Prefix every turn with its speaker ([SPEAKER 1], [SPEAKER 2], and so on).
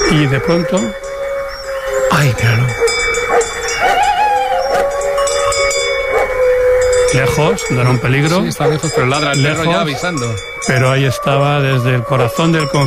[SPEAKER 1] Y de pronto... ¡Ay, míralo! Lejos, no era un peligro.
[SPEAKER 2] Sí, está lejos, pero ladra el perro ya avisando.
[SPEAKER 1] Pero ahí estaba, desde el corazón del conflicto.